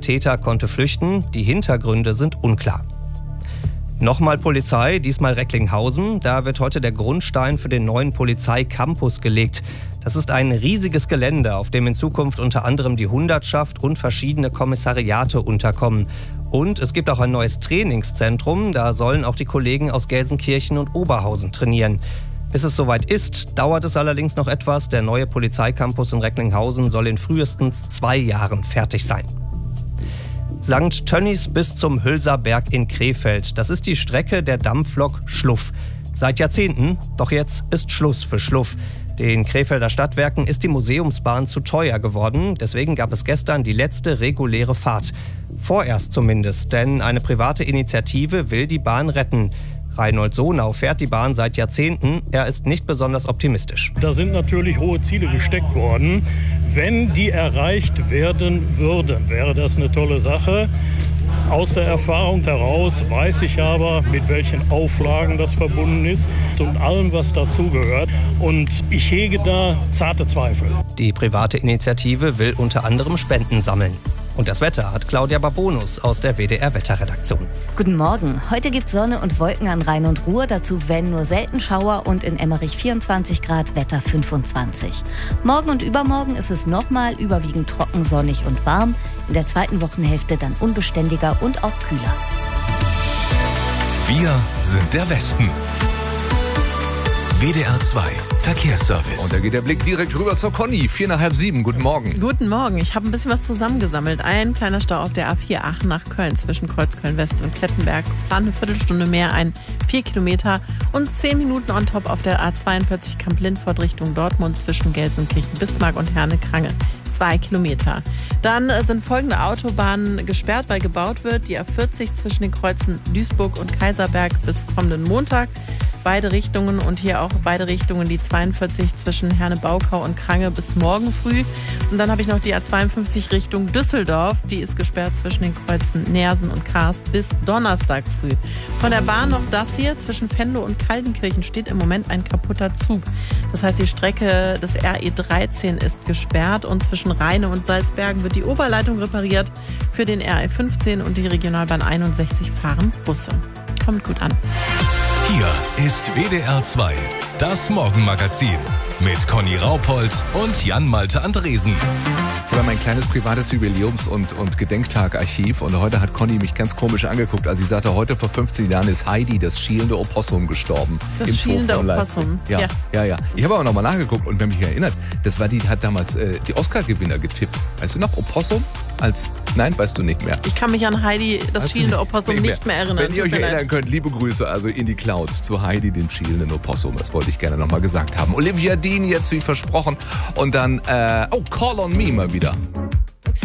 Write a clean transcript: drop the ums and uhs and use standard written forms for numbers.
Täter konnte flüchten. Die Hintergründe sind unklar. Nochmal Polizei, diesmal Recklinghausen. Da wird heute der Grundstein für den neuen Polizeicampus gelegt. Das ist ein riesiges Gelände, auf dem in Zukunft unter anderem die Hundertschaft und verschiedene Kommissariate unterkommen. Und es gibt auch ein neues Trainingszentrum. Da sollen auch die Kollegen aus Gelsenkirchen und Oberhausen trainieren. Bis es soweit ist, dauert es allerdings noch etwas. Der neue Polizeicampus in Recklinghausen soll in frühestens 2 Jahren fertig sein. St. Tönnies bis zum Hülser Berg in Krefeld. Das ist die Strecke der Dampflok Schluff. Seit Jahrzehnten, doch jetzt ist Schluss für Schluff. Den Krefelder Stadtwerken ist die Museumsbahn zu teuer geworden. Deswegen gab es gestern die letzte reguläre Fahrt. Vorerst zumindest, denn eine private Initiative will die Bahn retten. Reinhold Sonau fährt die Bahn seit Jahrzehnten. Er ist nicht besonders optimistisch. Da sind natürlich hohe Ziele gesteckt worden. Wenn die erreicht werden würden, wäre das eine tolle Sache. Aus der Erfahrung heraus weiß ich aber, mit welchen Auflagen das verbunden ist und allem, was dazugehört. Und ich hege da zarte Zweifel. Die private Initiative will unter anderem Spenden sammeln. Und das Wetter hat Claudia Babonus aus der WDR-Wetterredaktion. Guten Morgen. Heute gibt es Sonne und Wolken an Rhein und Ruhr. Dazu wenn nur selten Schauer und in Emmerich 24 Grad, Wetter 25. Morgen und übermorgen ist es nochmal überwiegend trocken, sonnig und warm. In der zweiten Wochenhälfte dann unbeständiger und auch kühler. Wir sind der Westen. WDR 2 Verkehrsservice. Und da geht der Blick direkt rüber zur Conny. 6:45. Guten Morgen. Guten Morgen. Ich habe ein bisschen was zusammengesammelt. Ein kleiner Stau auf der A4 Aachen nach Köln zwischen Kreuzköln-West und Klettenberg. Plan eine Viertelstunde mehr, 4 Kilometer. Und 10 Minuten on top auf der A42 Kamp-Lindfort Richtung Dortmund zwischen Gelsenkirchen, Bismarck und Herne-Krange. 2 Kilometer. Dann sind folgende Autobahnen gesperrt, weil gebaut wird. Die A40 zwischen den Kreuzen Duisburg und Kaiserberg bis kommenden Montag. Beide Richtungen und hier auch beide Richtungen die 42 zwischen Herne-Baukau und Krange bis morgen früh. Und dann habe ich noch die A52 Richtung Düsseldorf. Die ist gesperrt zwischen den Kreuzen Neersen und Karst bis Donnerstag früh. Von der Bahn noch das hier. Zwischen Venlo und Kaltenkirchen steht im Moment ein kaputter Zug. Das heißt, die Strecke des RE13 ist gesperrt und zwischen Rheine und Salzbergen wird die Oberleitung repariert. Für den RE15 und die Regionalbahn 61 fahren Busse. Kommt gut an. Hier ist WDR 2, das Morgenmagazin mit Conny Raupold und Jan-Malte Andresen. Ich habe mein kleines privates Jubiläums- und Gedenktag-Archiv und heute hat Conny mich ganz komisch angeguckt, als ich sagte, heute vor 15 Jahren ist Heidi, das schielende Opossum, gestorben. Das schielende Opossum. Ja. Ich habe aber nochmal nachgeguckt und wenn mich erinnert, die hat damals die Oscar-Gewinner getippt. Weißt du noch, Opossum? Nein, weißt du nicht mehr. Ich kann mich an Heidi, das schielende Opossum, nicht mehr erinnern. Wenn ihr euch erinnern könnt, liebe Grüße also in die Cloud zu Heidi, dem schielenden Opossum. Das wollte ich gerne nochmal gesagt haben. Olivia Dean jetzt wie versprochen und dann, Call on Me mal wieder.